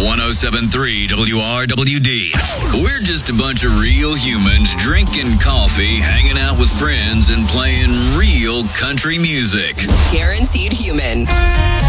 107.3 WRWD. We're just a bunch of real humans drinking coffee, hanging out with friends, and playing real country music. Guaranteed Human.